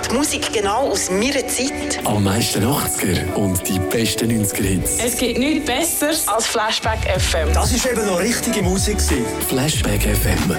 Die Musik genau aus meiner Zeit. Am meisten 80er und die besten 90er-Hits. Es gibt nichts Besseres Als Flashback FM. Das war eben noch richtige Musik. Flashback FM.